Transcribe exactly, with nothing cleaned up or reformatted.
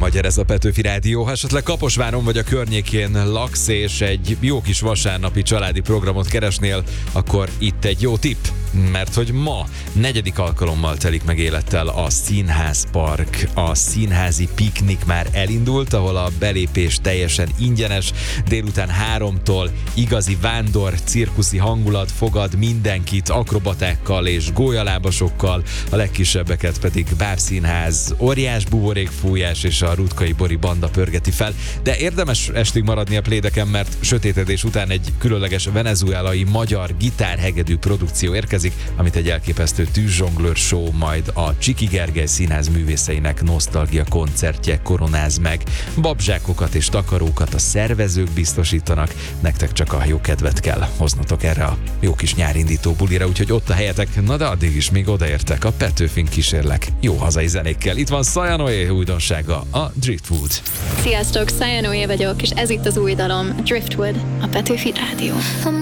Magyar ez a Petőfi Rádió. Ha esetleg Kaposváron vagy a környékén laksz, és egy jó kis vasárnapi családi programot keresnél, akkor itt egy jó tipp. Mert hogy ma negyedik alkalommal telik meg élettel a Színházpark. A színházi piknik már elindult, ahol a belépés teljesen ingyenes. Délután háromtól igazi vándor cirkuszi hangulat fogad mindenkit akrobatákkal és gólyalábasokkal, a legkisebbeket pedig bábszínház, óriás buborékfújás és a Rutkai Bori banda pörgeti fel. De érdemes estig maradni a plédeken, mert sötétedés után egy különleges venezuelai magyar gitárhegedű produkció érkezik, amit egy elképesztő tűzzsonglőr show, majd a Csiki Gergely Színház művészeinek nosztalgia koncertje koronáz meg. Babzsákokat és takarókat a szervezők biztosítanak, nektek csak a jó kedvet kell hoznotok erre a jó kis nyárindító bulira, úgyhogy ott a helyetek, na de addig is még odaértek, a Petőfin kísérlek jó hazai zenékkel. Itt van Sayanoé újdonsága, a Driftwood. Sziasztok, Sayanoé vagyok, és ez itt az új dalom, Driftwood, a Petőfi Rádió.